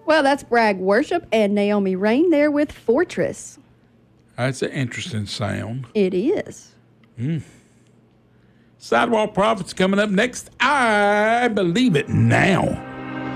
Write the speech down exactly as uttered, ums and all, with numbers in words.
Well, that's Bragg Worship and Naomi Rain there with Fortress. That's an interesting sound. It is. Mm. Sidewalk Prophets coming up next. I believe it now.